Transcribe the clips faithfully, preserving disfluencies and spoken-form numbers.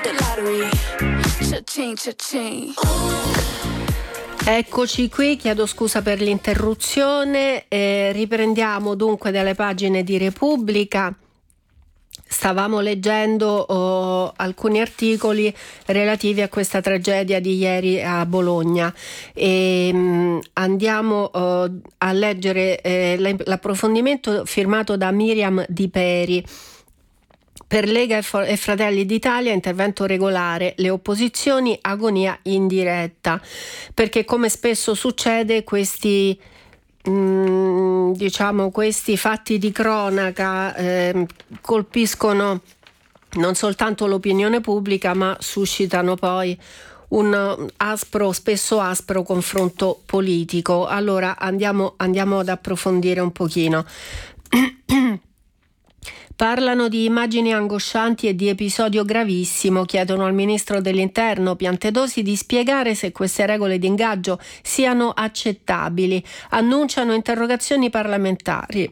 the lottery. Cha-ching, cha-ching. Eccoci qui, chiedo scusa per l'interruzione, eh, riprendiamo dunque dalle pagine di Repubblica. Stavamo leggendo oh, alcuni articoli relativi a questa tragedia di ieri a Bologna e mh, andiamo oh, a leggere eh, l'approfondimento firmato da Miriam Di Peri. Per Lega e Fratelli d'Italia intervento regolare, le opposizioni agonia in diretta, perché come spesso succede questi mm, diciamo questi fatti di cronaca eh, colpiscono non soltanto l'opinione pubblica, ma suscitano poi un aspro, spesso aspro confronto politico. Allora andiamo, andiamo ad approfondire un pochino. Parlano di immagini angoscianti e di episodio gravissimo, chiedono al ministro dell'Interno Piantedosi di spiegare se queste regole di ingaggio siano accettabili, annunciano interrogazioni parlamentari.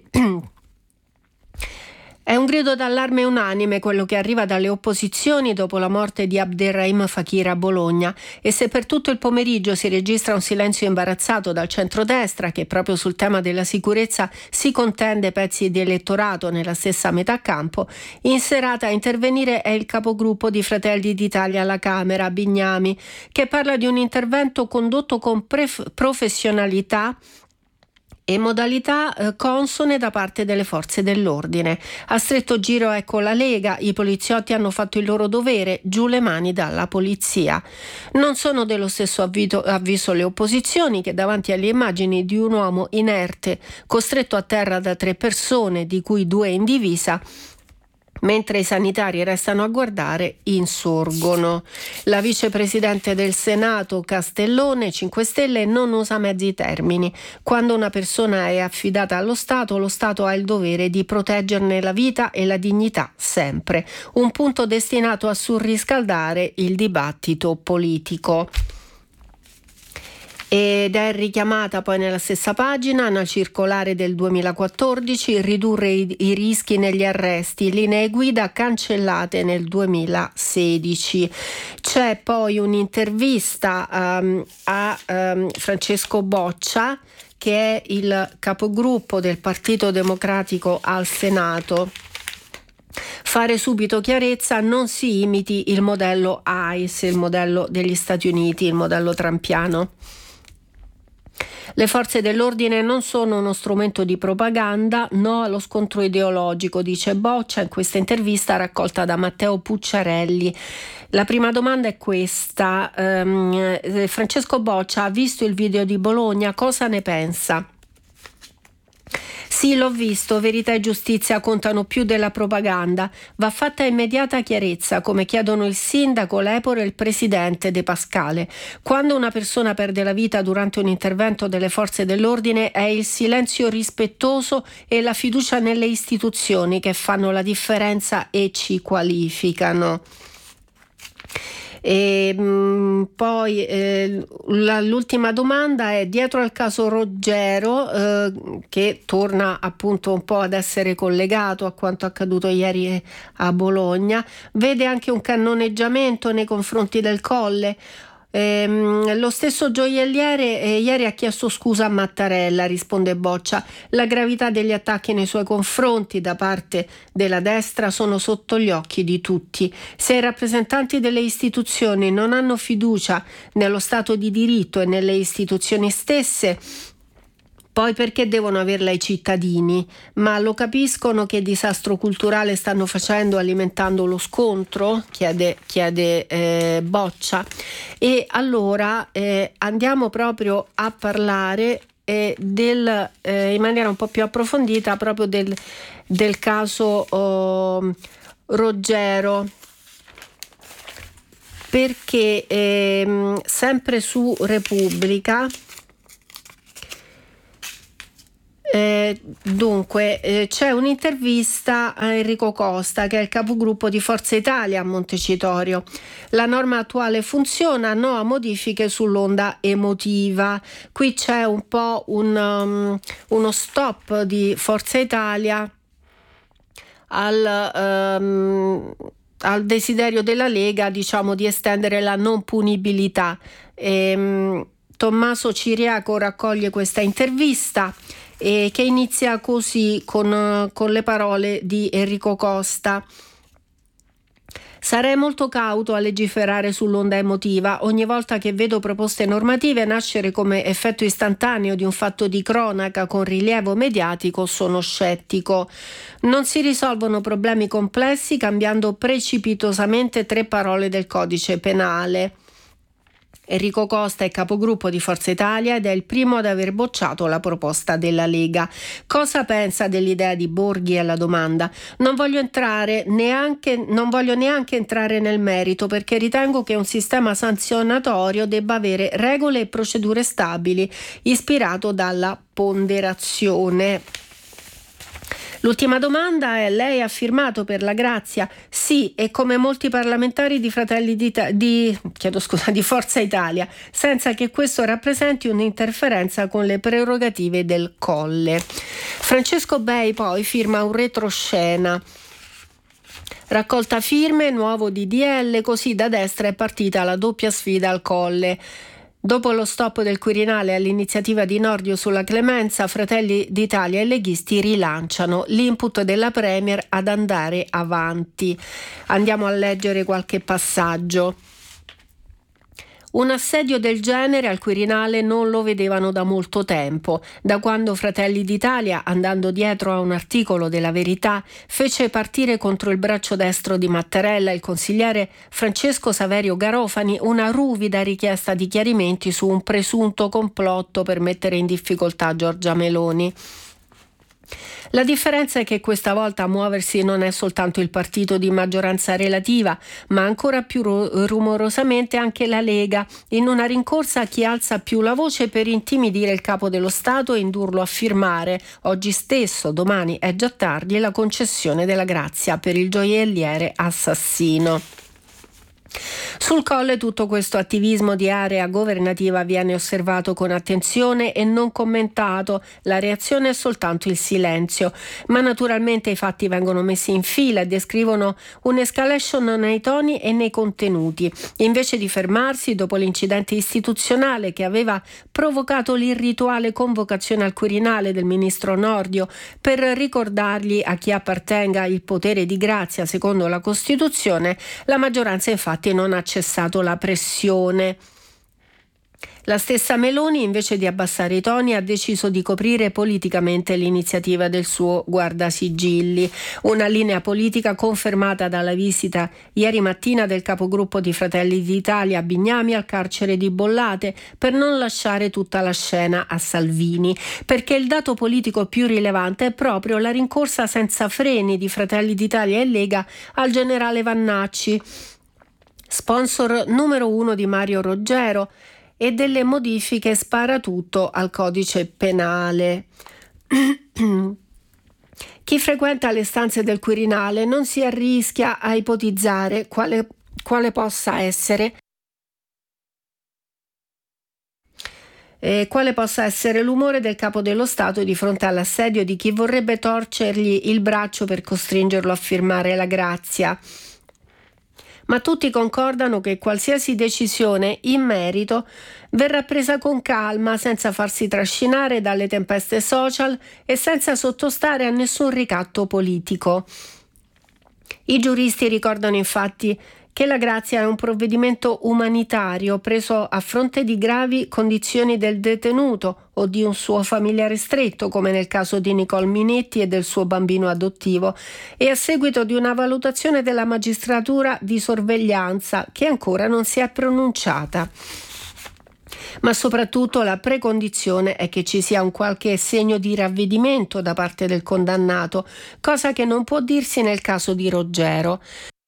È un grido d'allarme unanime quello che arriva dalle opposizioni dopo la morte di Abderrahim Fakir a Bologna, e se per tutto il pomeriggio si registra un silenzio imbarazzato dal centrodestra, che proprio sul tema della sicurezza si contende pezzi di elettorato nella stessa metà campo, in serata a intervenire è il capogruppo di Fratelli d'Italia alla Camera, Bignami, che parla di un intervento condotto con pref- professionalità e modalità eh, consone da parte delle forze dell'ordine. A stretto giro ecco la Lega, i poliziotti hanno fatto il loro dovere, giù le mani dalla polizia. Non sono dello stesso avvito, avviso le opposizioni, che davanti alle immagini di un uomo inerte costretto a terra da tre persone, di cui due in divisa, mentre i sanitari restano a guardare, insorgono. La vicepresidente del Senato Castellone, cinque Stelle, non usa mezzi termini. Quando una persona è affidata allo Stato, lo Stato ha il dovere di proteggerne la vita e la dignità sempre. Un punto destinato a surriscaldare il dibattito politico. Ed è richiamata poi nella stessa pagina una circolare del duemilaquattordici, ridurre i, i rischi negli arresti, linee guida cancellate nel duemilasedici. C'è poi un'intervista um, a um, Francesco Boccia, che è il capogruppo del Partito Democratico al Senato. Fare subito chiarezza, non si imiti il modello I C E, il modello degli Stati Uniti, il modello trampiano. Le forze dell'ordine non sono uno strumento di propaganda, no allo scontro ideologico, dice Boccia in questa intervista raccolta da Matteo Pucciarelli. La prima domanda è questa: um, Francesco Boccia ha visto il video di Bologna, cosa ne pensa? Sì, l'ho visto, verità e giustizia contano più della propaganda. Va fatta immediata chiarezza, come chiedono il sindaco, l'Epore e il presidente De Pascale. Quando una persona perde la vita durante un intervento delle forze dell'ordine è il silenzio rispettoso e la fiducia nelle istituzioni che fanno la differenza e ci qualificano. E mh, poi eh, la, l'ultima domanda è: dietro al caso Roggero, eh, che torna appunto un po' ad essere collegato a quanto accaduto ieri a Bologna, vede anche un cannoneggiamento nei confronti del Colle. Ehm, lo stesso gioielliere eh, ieri ha chiesto scusa a Mattarella, risponde Boccia. La gravità degli attacchi nei suoi confronti da parte della destra sono sotto gli occhi di tutti. Se i rappresentanti delle istituzioni non hanno fiducia nello Stato di diritto e nelle istituzioni stesse, poi perché devono averla i cittadini? Ma lo capiscono che disastro culturale stanno facendo alimentando lo scontro? Chiede, chiede eh, Boccia. E allora eh, andiamo proprio a parlare eh, del, eh, in maniera un po' più approfondita proprio del, del caso oh, Roggero. Perché eh, sempre su Repubblica Eh, dunque eh, c'è un'intervista a Enrico Costa, che è il capogruppo di Forza Italia a Montecitorio. La norma attuale funziona, no a modifiche sull'onda emotiva. Qui c'è un po' un, um, uno stop di Forza Italia al um, al desiderio della Lega, diciamo, di estendere la non punibilità. Ehm, Tommaso Ciriaco raccoglie questa intervista eh, che inizia così con, con le parole di Enrico Costa. Sarei molto cauto a legiferare sull'onda emotiva. Ogni volta che vedo proposte normative nascere come effetto istantaneo di un fatto di cronaca con rilievo mediatico, sono scettico. Non si risolvono problemi complessi cambiando precipitosamente tre parole del codice penale. Enrico Costa è capogruppo di Forza Italia ed è il primo ad aver bocciato la proposta della Lega. Cosa pensa dell'idea di Borghi alla domanda? Non voglio entrare neanche, non voglio neanche entrare nel merito, perché ritengo che un sistema sanzionatorio debba avere regole e procedure stabili, ispirato dalla ponderazione. L'ultima domanda è: lei ha firmato per la grazia? Sì, e come molti parlamentari di Fratelli d'Ita- di, chiedo scusa, di Forza Italia, senza che questo rappresenti un'interferenza con le prerogative del Colle. Francesco Bei poi firma un retroscena. Raccolta firme, nuovo D D L, così da destra è partita la doppia sfida al Colle. Dopo lo stop del Quirinale all'iniziativa di Nordio sulla clemenza, Fratelli d'Italia e leghisti rilanciano l'input della Premier ad andare avanti. Andiamo a leggere qualche passaggio. Un assedio del genere al Quirinale non lo vedevano da molto tempo, da quando Fratelli d'Italia, andando dietro a un articolo della Verità, fece partire contro il braccio destro di Mattarella il consigliere Francesco Saverio Garofani una ruvida richiesta di chiarimenti su un presunto complotto per mettere in difficoltà Giorgia Meloni. La differenza è che questa volta a muoversi non è soltanto il partito di maggioranza relativa, ma ancora più ru- rumorosamente anche la Lega, in una rincorsa a chi alza più la voce per intimidire il capo dello Stato e indurlo a firmare, oggi stesso, domani è già tardi, la concessione della grazia per il gioielliere assassino. Sul Colle tutto questo attivismo di area governativa viene osservato con attenzione e non commentato, la reazione è soltanto il silenzio, ma naturalmente i fatti vengono messi in fila e descrivono un'escalation nei toni e nei contenuti. Invece di fermarsi dopo l'incidente istituzionale che aveva provocato l'irrituale convocazione al Quirinale del ministro Nordio per ricordargli a chi appartenga il potere di grazia secondo la Costituzione, la maggioranza infatti non ha cessato la pressione. La stessa Meloni, invece di abbassare i toni, ha deciso di coprire politicamente l'iniziativa del suo guardasigilli, una linea politica confermata dalla visita ieri mattina del capogruppo di Fratelli d'Italia a Bignami al carcere di Bollate, per non lasciare tutta la scena a Salvini, perché il dato politico più rilevante è proprio la rincorsa senza freni di Fratelli d'Italia e Lega al generale Vannacci, sponsor numero uno di Mario Roggero, e delle modifiche sparatutto al codice penale. Chi frequenta le stanze del Quirinale non si arrischia a ipotizzare quale, quale possa essere Eh, quale possa essere l'umore del capo dello Stato di fronte all'assedio di chi vorrebbe torcergli il braccio per costringerlo a firmare la grazia. Ma tutti concordano che qualsiasi decisione in merito verrà presa con calma, senza farsi trascinare dalle tempeste social e senza sottostare a nessun ricatto politico. I giuristi ricordano infatti che la grazia è un provvedimento umanitario preso a fronte di gravi condizioni del detenuto o di un suo familiare stretto, come nel caso di Nicole Minetti e del suo bambino adottivo, e a seguito di una valutazione della magistratura di sorveglianza che ancora non si è pronunciata. Ma soprattutto la precondizione è che ci sia un qualche segno di ravvedimento da parte del condannato, cosa che non può dirsi nel caso di Roggero.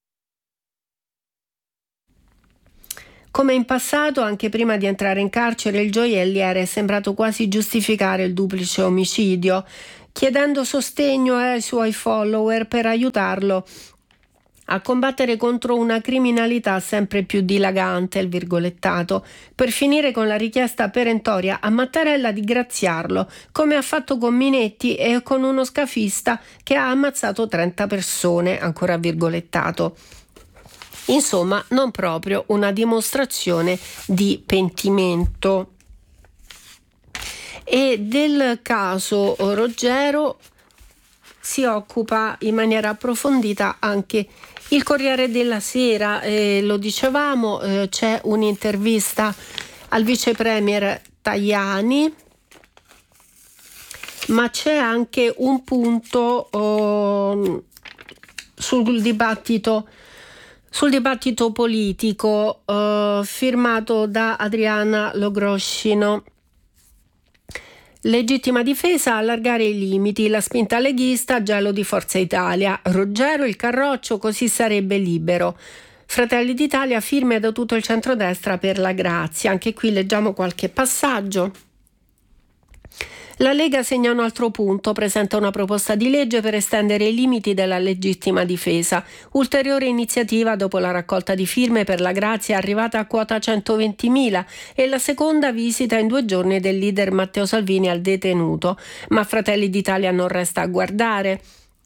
Come in passato, anche prima di entrare in carcere, il gioielliere è sembrato quasi giustificare il duplice omicidio, chiedendo sostegno ai suoi follower per aiutarlo a combattere contro una criminalità sempre più dilagante, il virgolettato, per finire con la richiesta perentoria a Mattarella di graziarlo, come ha fatto con Minetti e con uno scafista che ha ammazzato trenta persone, ancora virgolettato. Insomma, non proprio una dimostrazione di pentimento. E del caso Roggero si occupa in maniera approfondita anche il Corriere della Sera, eh, lo dicevamo, eh, c'è un'intervista al vice premier Tajani, ma c'è anche un punto oh, sul dibattito sul dibattito politico eh, firmato da Adriana Logroscino. Legittima difesa, allargare i limiti, la spinta leghista, gelo di Forza Italia. Roggero il carroccio, così sarebbe libero. Fratelli d'Italia, firme da tutto il centrodestra per la grazia. Anche qui leggiamo qualche passaggio. La Lega segna un altro punto, presenta una proposta di legge per estendere i limiti della legittima difesa. Ulteriore iniziativa dopo la raccolta di firme per la grazia arrivata a quota centoventimila e la seconda visita in due giorni del leader Matteo Salvini al detenuto. Ma Fratelli d'Italia non resta a guardare.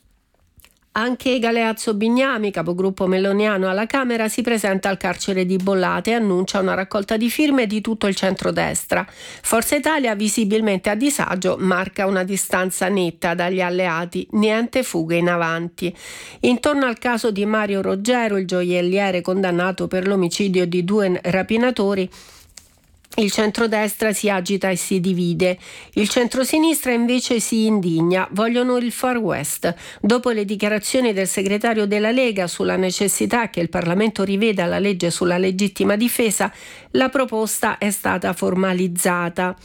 Anche Galeazzo Bignami, capogruppo meloniano alla Camera, si presenta al carcere di Bollate e annuncia una raccolta di firme di tutto il centrodestra. Forza Italia, visibilmente a disagio, marca una distanza netta dagli alleati, niente fughe in avanti. Intorno al caso di Mario Roggero, il gioielliere condannato per l'omicidio di due rapinatori, il centrodestra si agita e si divide. Il centrosinistra invece si indigna, vogliono il Far West. Dopo le dichiarazioni del segretario della Lega sulla necessità che il Parlamento riveda la legge sulla legittima difesa, la proposta è stata formalizzata.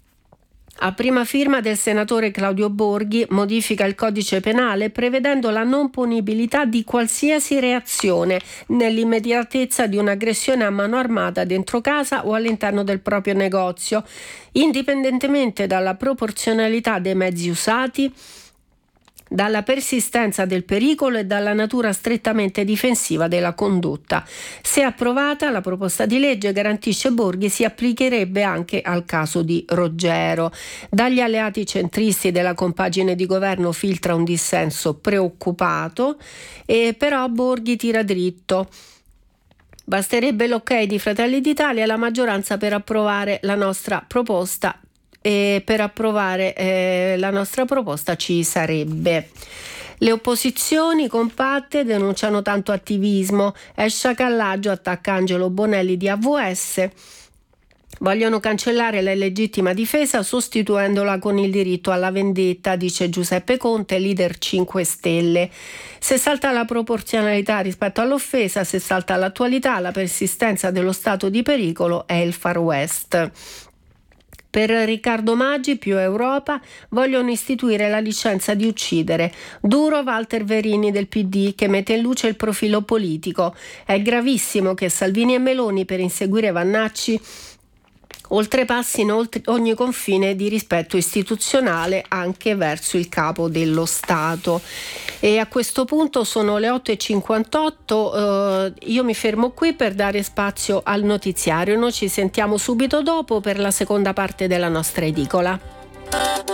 A prima firma del senatore Claudio Borghi, modifica il codice penale prevedendo la non punibilità di qualsiasi reazione nell'immediatezza di un'aggressione a mano armata dentro casa o all'interno del proprio negozio, indipendentemente dalla proporzionalità dei mezzi usati, dalla persistenza del pericolo e dalla natura strettamente difensiva della condotta. Se approvata, la proposta di legge, garantisce Borghi, si applicherebbe anche al caso di Roggero. Dagli alleati centristi della compagine di governo filtra un dissenso preoccupato, e però Borghi tira dritto. Basterebbe l'ok di Fratelli d'Italia e la maggioranza per approvare la nostra proposta. E per approvare eh, la nostra proposta ci sarebbe. Le opposizioni compatte denunciano tanto attivismo, è sciacallaggio, attacca Angelo Bonelli di A V S. Vogliono cancellare la legittima difesa sostituendola con il diritto alla vendetta, dice Giuseppe Conte, leader cinque Stelle. Se salta la proporzionalità rispetto all'offesa, se salta l'attualità, la persistenza dello stato di pericolo è il Far West. Per Riccardo Maggi, più Europa, vogliono istituire la licenza di uccidere. Duro Walter Verini del P D, che mette in luce il profilo politico. È gravissimo che Salvini e Meloni, per inseguire Vannacci, oltrepassino oltre ogni confine di rispetto istituzionale anche verso il capo dello Stato. E a questo punto sono le otto e cinquantotto, eh, io mi fermo qui per dare spazio al notiziario. Noi ci sentiamo subito dopo per la seconda parte della nostra edicola.